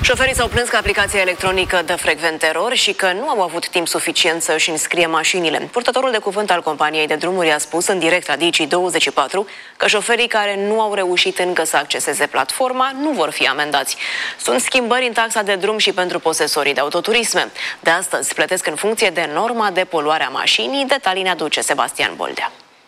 Șoferii s-au plâns că aplicația electronică dă frecvent erori și că nu au avut timp suficient să își înscrie mașinile. Purtătorul de cuvânt al companiei de drumuri a spus în direct la Digi24 că șoferii care nu au reușit încă să acceseze platforma nu vor fi amendați. Sunt schimbări în taxa de drum și pentru posesorii de autoturisme. De astăzi plătesc în funcție de norma de poluare a mașinii. Detalii ne aduce Sebastian Boldea.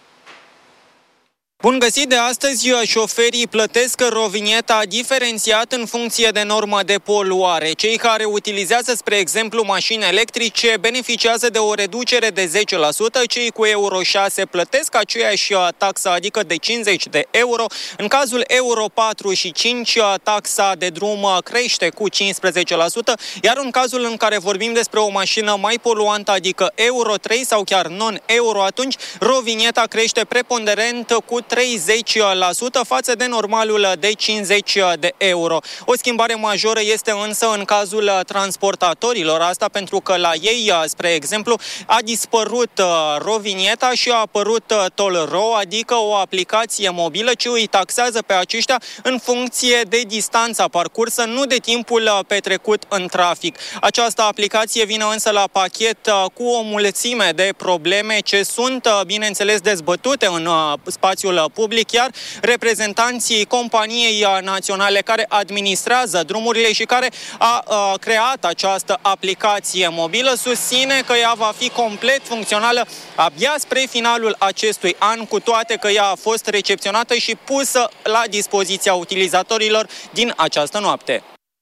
Bun găsit! De astăzi, șoferii plătesc rovinieta diferențiat în funcție de normă de poluare. Cei care utilizează, spre exemplu, mașini electrice beneficiază de o reducere de 10%, cei cu Euro 6 plătesc aceeași taxă, adică de 50 de euro. În cazul Euro 4 și 5, taxa de drum crește cu 15%, iar în cazul în care vorbim despre o mașină mai poluantă, adică Euro 3 sau chiar non-euro, atunci rovinieta crește preponderent cu 30% față de normalul de 50 de euro. O schimbare majoră este însă în cazul transportatorilor, asta pentru că la ei, spre exemplu, a dispărut rovinieta și a apărut Toll-Ro, adică o aplicație mobilă ce îi taxează pe aceștia în funcție de distanța parcursă, nu de timpul petrecut în trafic. Această aplicație vine însă la pachet cu o mulțime de probleme ce sunt, bineînțeles, dezbătute în spațiul public, iar reprezentanții companiei naționale care administrează drumurile și care a creat această aplicație mobilă susține că ea va fi complet funcțională abia spre finalul acestui an, cu toate că ea a fost recepționată și pusă la dispoziția utilizatorilor din această noapte.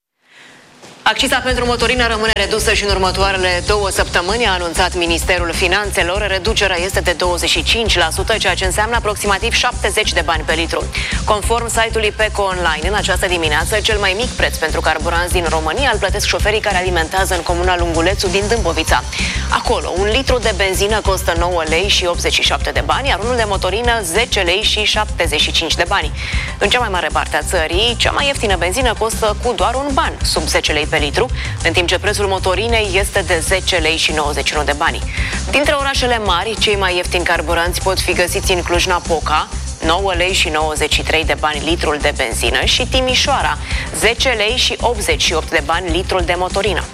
Acciza pentru motorină rămâne redusă și în următoarele 2 săptămâni, a anunțat Ministerul Finanțelor. Reducerea este de 25%, ceea ce înseamnă aproximativ 70 de bani pe litru. Conform site-ului PECO Online, în această dimineață, cel mai mic preț pentru carburanți din România îl plătesc șoferii care alimentează în comuna Lungulețu din Dâmbovița. Acolo, un litru de benzină costă 9 lei și 87 de bani, iar unul de motorină 10 lei și 75 de bani. În cea mai mare parte a țării, cea mai ieftină benzină costă cu doar un ban, sub 10 lei pe litru, în timp ce prețul motorinei este de 10 lei și 91 de bani. Dintre orașele mari, cei mai ieftini carburanți pot fi găsiți în Cluj-Napoca, 9 lei și 93 de bani litrul de benzină, și Timișoara, 10 lei și 88 de bani litrul de motorină.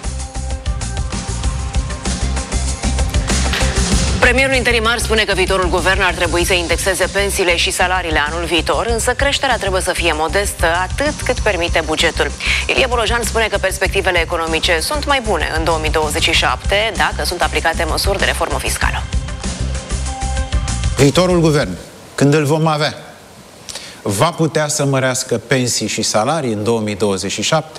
Premierul interimar spune că viitorul guvern ar trebui să indexeze pensiile și salariile anul viitor, însă creșterea trebuie să fie modestă, atât cât permite bugetul. Ilie Bolojan spune că perspectivele economice sunt mai bune în 2027 dacă sunt aplicate măsuri de reformă fiscală. Viitorul guvern, când îl vom avea, va putea să mărească pensii și salarii în 2027?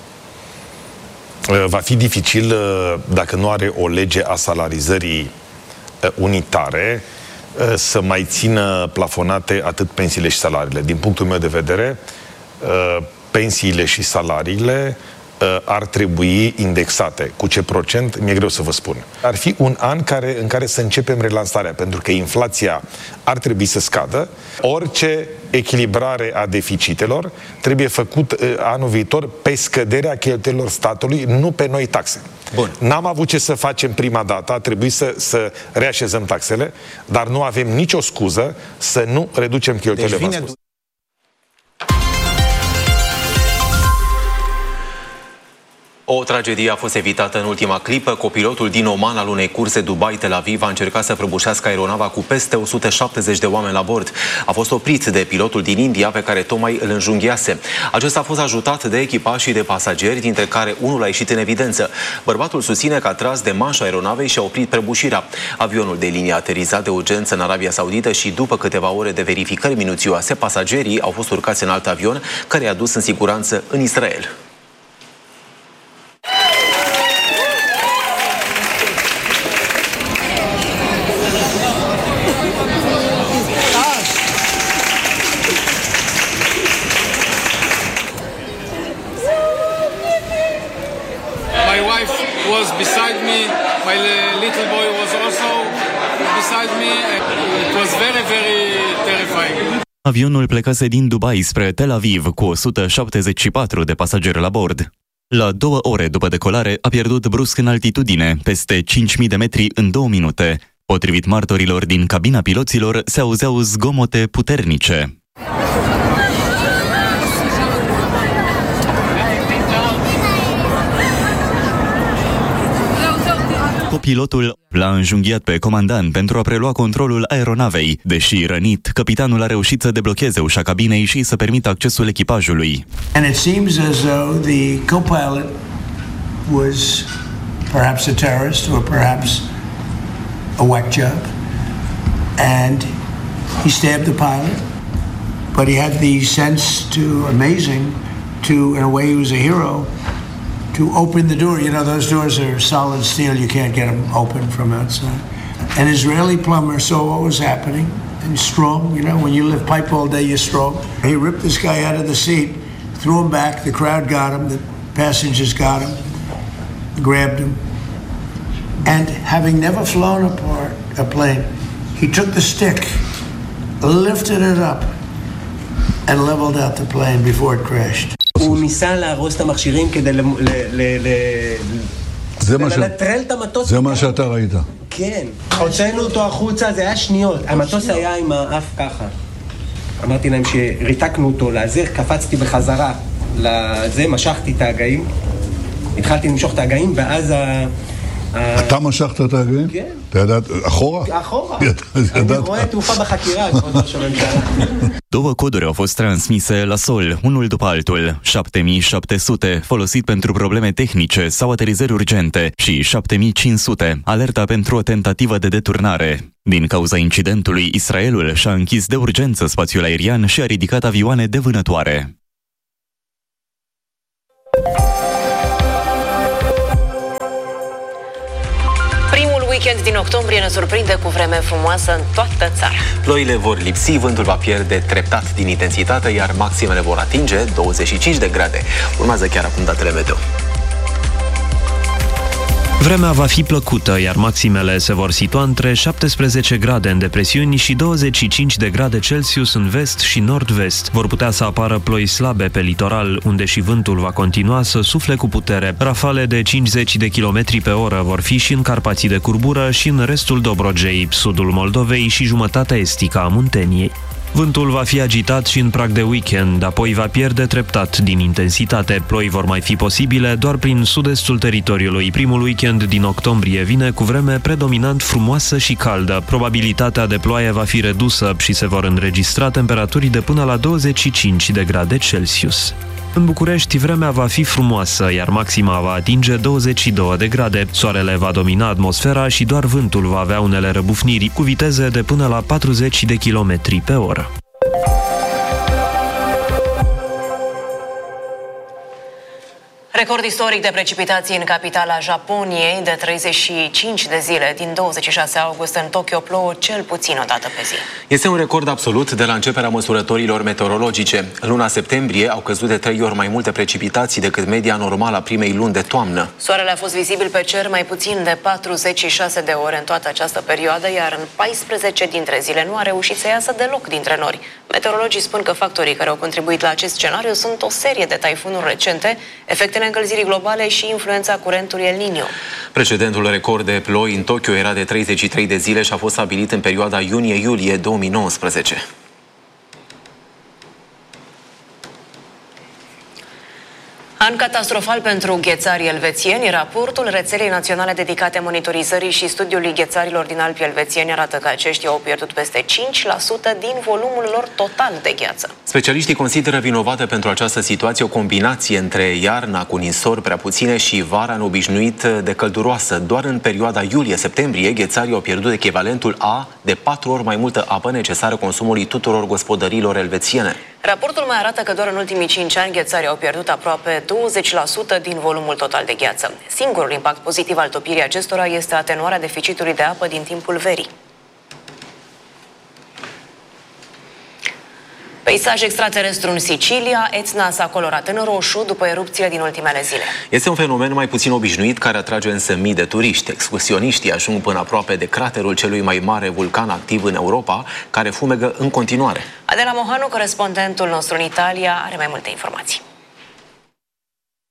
Va fi dificil dacă nu are o lege a salarizării unitare să mai țină plafonate atât pensiile și salariile. Din punctul meu de vedere, pensiile și salariile ar trebui indexate. Cu ce procent? Mi-e greu să vă spun. Ar fi un an în care să începem relansarea, pentru că inflația ar trebui să scadă. Orice echilibrare a deficitelor trebuie făcut anul viitor pe scăderea cheltuielilor statului, nu pe noi taxe. Bun. N-am avut ce să facem prima dată, a trebuit să reașezăm taxele, dar nu avem nicio scuză să nu reducem cheltuielile. Deci O tragedie a fost evitată în ultima clipă. Copilotul din Oman al unei curse Dubai-Tel Aviv a încercat să prăbușească aeronava cu peste 170 de oameni la bord. A fost oprit de pilotul din India pe care tocmai îl înjunghiase. Acesta a fost ajutat de echipaj și de pasageri, dintre care unul a ieșit în evidență. Bărbatul susține că a tras de manșa aeronavei și a oprit prăbușirea. Avionul de linie a aterizat de urgență în Arabia Saudită și după câteva ore de verificări minuțioase, pasagerii au fost urcați în alt avion care i-a dus în siguranță în Israel. Was beside me, my little boy was also beside me. It was very, very terrifying. Avionul plecase din Dubai spre Tel Aviv cu 174 de pasageri la bord. La 2 ore după decolare a pierdut brusc în altitudine, peste 5.000 de metri în 2 minute. Potrivit martorilor din cabina piloților, se auzeau zgomote puternice. Pilotul l-a înjunghiat pe comandant pentru a prelua controlul aeronavei. Deși rănit, capitanul a reușit să deblocheze ușa cabinei și să permită accesul echipajului. And it seems as though the co-pilot was perhaps a terrorist or perhaps a whack job, and he stabbed the pilot, but he had the sense in a way he was a hero, to open the door. You know, those doors are solid steel, you can't get them open from outside. An Israeli plumber saw what was happening, and strong, you know, when you lift pipe all day, you're strong. He ripped this guy out of the seat, threw him back, the crowd got him, the passengers got him, grabbed him, and having never flown a plane, he took the stick, lifted it up, and leveled out the plane before it crashed. הוא ניסה להרוס את המכשירים כדי לנטרל את המטוס. זה מה שאתה ראית. כן. הוצאנו אותו החוצה, זה היה שניות. המטוס היה עם האף ככה. אמרתי להם שריתקנו אותו להזיר, קפצתי בחזרה לזה, משכתי את ההגאים. התחלתי למשוך את ההגאים, ואז אתה משכת את ההגאים? כן. אתה ידעת, אחורה? אחורה. אני רואה תעופה בחקירה, כבוד ראש הממשלה. Două coduri au fost transmise la sol, unul după altul, 7700, folosit pentru probleme tehnice sau aterizări urgente, și 7500, alerta pentru o tentativă de deturnare. Din cauza incidentului, Israelul și-a închis de urgență spațiul aerian și a ridicat avioane de vânătoare. Weekend din octombrie ne surprinde cu vreme frumoasă în toată țara. Ploile vor lipsi, vântul va pierde treptat din intensitate, iar maximele vor atinge 25 de grade. Urmează chiar acum datele meteo. Vremea va fi plăcută, iar maximele se vor situa între 17 grade în depresiuni și 25 de grade Celsius în vest și nord-vest. Vor putea să apară ploi slabe pe litoral, unde și vântul va continua să sufle cu putere. Rafale de 50 de km pe oră vor fi și în Carpații de Curbură și în restul Dobrogei, sudul Moldovei și jumătatea estică a Munteniei. Vântul va fi agitat și în prag de weekend, apoi va pierde treptat din intensitate. Ploi vor mai fi posibile doar prin sud-estul teritoriului. Primul weekend din octombrie vine cu vreme predominant frumoasă și caldă. Probabilitatea de ploaie va fi redusă și se vor înregistra temperaturi de până la 25 de grade Celsius. În București, vremea va fi frumoasă, iar maxima va atinge 22 de grade. Soarele va domina atmosfera și doar vântul va avea unele răbufniri, cu viteze de până la 40 de km pe oră. Record istoric de precipitații în capitala Japoniei de 35 de zile. Din 26 august în Tokyo plouă cel puțin o dată pe zi. Este un record absolut de la începerea măsurătorilor meteorologice. În luna septembrie au căzut de 3 ori mai multe precipitații decât media normală a primei luni de toamnă. Soarele a fost vizibil pe cer mai puțin de 46 de ore în toată această perioadă, iar în 14 dintre zile nu a reușit să iasă deloc dintre nori. Meteorologii spun că factorii care au contribuit la acest scenariu sunt o serie de taifunuri recente, efectele încălzirii globale și influența curentului El Niño. Precedentul record de ploi în Tokyo era de 33 de zile și a fost stabilit în perioada iunie-iulie 2019. An catastrofal pentru ghețarii elvețieni. Raportul rețelei naționale dedicate monitorizării și studiului ghețarilor din Alpii elvețieni arată că aceștia au pierdut peste 5% din volumul lor total de gheață. Specialiștii consideră vinovată pentru această situație o combinație între iarna cu ninsori prea puține și vara neobișnuit de călduroasă. Doar în perioada iulie-septembrie, ghețarii au pierdut echivalentul de 4 ori mai multă apă necesară consumului tuturor gospodăriilor elvețiene. Raportul mai arată că doar în ultimii 5 ani ghețarii au pierdut aproape 20% din volumul total de gheață. Singurul impact pozitiv al topirii acestora este atenuarea deficitului de apă din timpul verii. Peisaj extraterestru în Sicilia, Etna s-a colorat în roșu după erupțiile din ultimele zile. Este un fenomen mai puțin obișnuit care atrage însă mii de turiști. Excursioniștii ajung până aproape de craterul celui mai mare vulcan activ în Europa, care fumegă în continuare. Adela Mohanu, corespondentul nostru în Italia, are mai multe informații.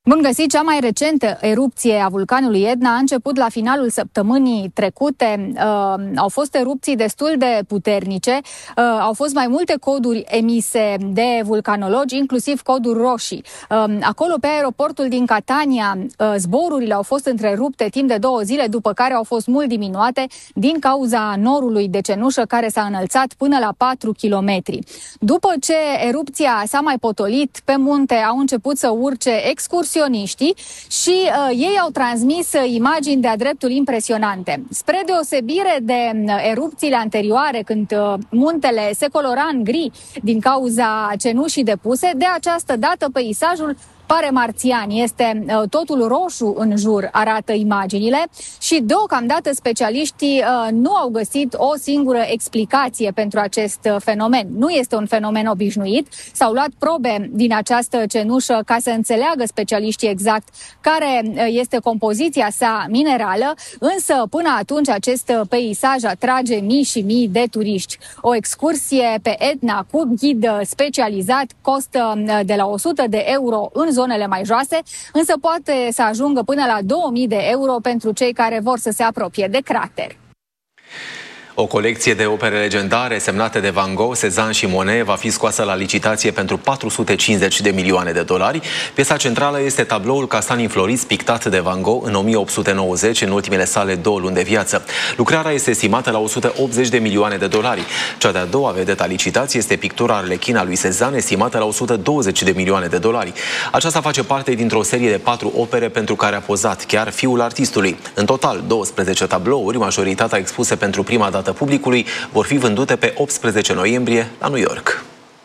Bun găsit! Cea mai recentă erupție a vulcanului Etna a început la finalul săptămânii trecute. Au fost erupții destul de puternice, au fost mai multe coduri emise de vulcanologi, inclusiv coduri roșii. Acolo, pe aeroportul din Catania, zborurile au fost întrerupte timp de 2 zile, după care au fost mult diminuate din cauza norului de cenușă care s-a înălțat până la 4 kilometri. După ce erupția s-a mai potolit, pe munte au început să urce excursioniștii și ei au transmis imagini de-a dreptul impresionante. Spre deosebire de erupțiile anterioare, când muntele se colora în gri din cauza cenușii depuse, de această dată peisajul pare marțian, este totul roșu în jur, arată imaginile și deocamdată specialiștii nu au găsit o singură explicație pentru acest fenomen. Nu este un fenomen obișnuit, s-au luat probe din această cenușă ca să înțeleagă specialiștii exact care este compoziția sa minerală, însă până atunci acest peisaj atrage mii și mii de turiști. O excursie pe Etna cu ghid specializat costă de la 100 de euro în zonele mai joase, însă poate să ajungă până la 2000 de euro pentru cei care vor să se apropie de crater. O colecție de opere legendare semnate de Van Gogh, Cézanne și Monet va fi scoasă la licitație pentru 450 de milioane de dolari. Piesa centrală este tabloul Castanii înfloriți pictat de Van Gogh în 1890, în ultimele sale 2 luni de viață. Lucrarea este estimată la 180 de milioane de dolari. Cea de-a doua vedetă a licitației este pictura Arlechina lui Cézanne, estimată la 120 de milioane de dolari. Aceasta face parte dintr-o serie de 4 opere pentru care a pozat chiar fiul artistului. În total, 12 tablouri, majoritatea expuse pentru prima dată publicului, vor fi vândute pe 18 noiembrie la New York.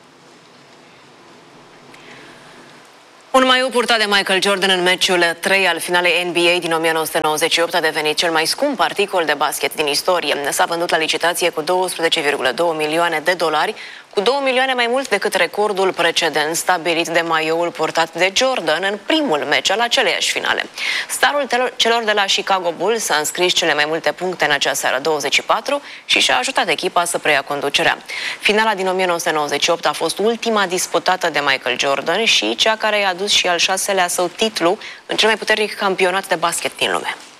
Un maiu purtat de Michael Jordan în meciul 3 al finalei NBA din 1998 a devenit cel mai scump articol de basket din istorie. S-a vândut la licitație cu 12,2 milioane de dolari, cu 2 milioane mai mult decât recordul precedent stabilit de maioul purtat de Jordan în primul meci al aceleiași finale. Starul celor de la Chicago Bulls a înscris cele mai multe puncte în acea seară, 24, și și-a ajutat echipa să preia conducerea. Finala din 1998 a fost ultima disputată de Michael Jordan și cea care i-a adus și al 6-lea său titlu în cel mai puternic campionat de basket din lume.